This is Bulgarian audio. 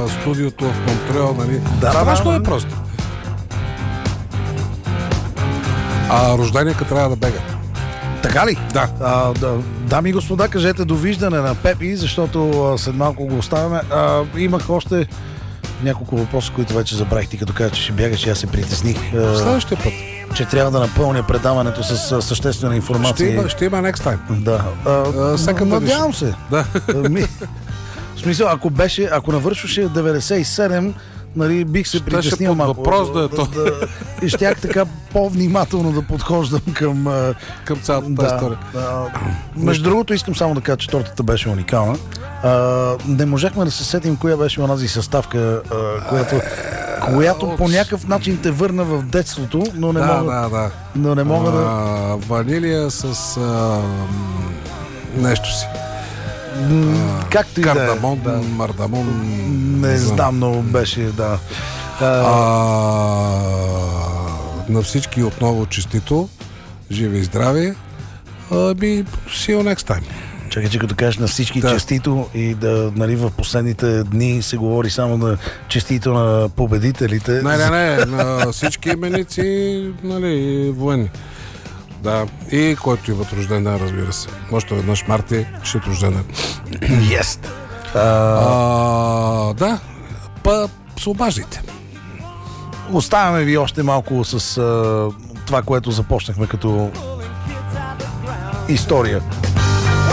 студиото в Монтреал, нали? Да, нещо е просто. Рожденика трябва да бега. Така ли? Да. Дами и господа, кажете довиждане на Пепи, защото след малко го оставяме. Имах още няколко въпроса, които вече забравих. Ти като кажа, че ще бягаш, и аз се притесних. Следващия път. Че трябва да напълня предаването с съществена информация. Ще има next time. Да. Надявам се. Да. В смисъл, ако навършваше 97, нали, бих се притеснил малко. Въпрос да е то. И щях така по-внимателно да подхождам към цялата тази история. Между другото, искам само да кажа, че тортата беше уникална. Не можехме да се сетим коя беше онази съставка, която по някакъв начин те върна в детството, но не мога да... Ванилия с нещо си. Както и да е. Кардамон, мардамон. Не знам, но беше, да. На всички отново честито. Живи и здрави. See you next time. Чакай, че като кажеш на всички честито и да, нали, в последните дни се говори само на честито на победителите. Не, на всички именици, нали, военни. Да, и който имат рожден ден, разбира се. Още веднъж Марти, ще е рожден ден. Yes. Да, се обаждайте. Оставяме ви още малко с това, което започнахме като история.